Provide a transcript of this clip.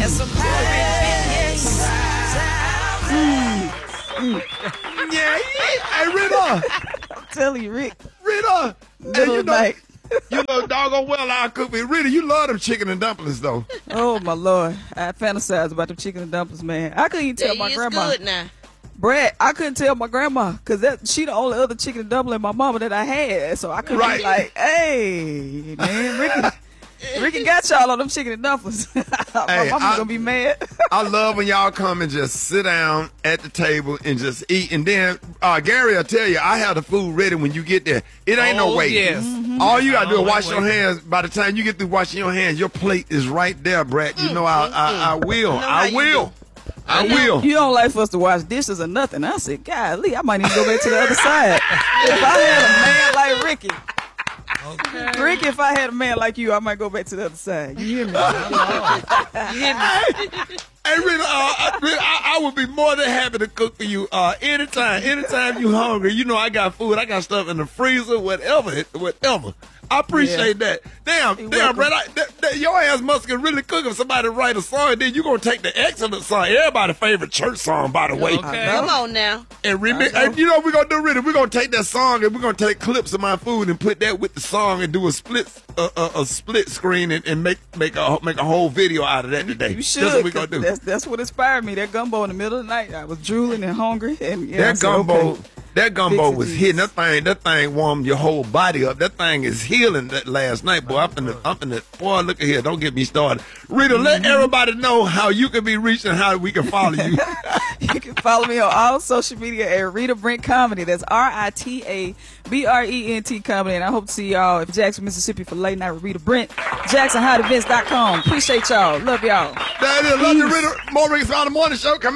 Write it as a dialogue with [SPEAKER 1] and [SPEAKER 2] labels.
[SPEAKER 1] and some pirates.
[SPEAKER 2] Yeah. Hey, Rita.
[SPEAKER 1] I'm telling you, Rick.
[SPEAKER 2] Rita. Hey,
[SPEAKER 1] Little night.
[SPEAKER 2] you know doggone well I'll cook me. Rita, you love them chicken and dumplings, though.
[SPEAKER 1] Oh, my Lord. I fantasize about them chicken and dumplings, man. I couldn't even tell my grandma.
[SPEAKER 3] Good now.
[SPEAKER 1] Brad, I couldn't tell my grandma because she the only other chicken and dumpling my mama that I had. So I couldn't be like, hey, man, Ricky got y'all on them chicken and dumplings. My mama's going to be mad.
[SPEAKER 2] I love when y'all come and just sit down at the table and just eat. And then Gary will tell you, I have the food ready when you get there. It ain't no wait.
[SPEAKER 4] Yes.
[SPEAKER 2] All you got to do is wash your hands. By the time you get through washing your hands, your plate is right there, Brad. You know I will. I will.
[SPEAKER 1] You don't like for us to wash dishes or nothing. I said, golly, I might need to go back to the other side. If I had a man like Ricky, Ricky, if I had a man like you, I might go back to the other side. You hear me?
[SPEAKER 2] Hey, Rita, I would be more than happy to cook for you anytime you hungry. You know I got food. I got stuff in the freezer, whatever. I appreciate that. Damn, Brad, your ass must can really cook if somebody write a song, and then you going to take the excellent song, everybody's favorite church song, by the way.
[SPEAKER 4] Okay.
[SPEAKER 3] Come on now.
[SPEAKER 2] And you know what we're going to do, Rita? We're going to take that song, and we're going to take clips of my food and put that with the song and do a split screen and make a whole video out of that today.
[SPEAKER 1] You should.
[SPEAKER 2] That's what we're going to do.
[SPEAKER 1] That's what inspired me. That gumbo in the middle of the night. I was drooling and hungry. And
[SPEAKER 2] That gumbo was hitting. That thing warmed your whole body up. That thing is healing that last night, boy. Boy, look at here. Don't get me started. Rita, let everybody know how you can be reached and how we can follow you.
[SPEAKER 1] You can follow me on all social media at Rita Brent Comedy. That's RITABRENT Comedy. And I hope to see y'all in Jackson, Mississippi for Late Night with Rita Brent. JacksonHotEvents.com. Appreciate y'all. Love y'all.
[SPEAKER 2] That is. Love you, Rita. More Rick's on the Morning Show coming.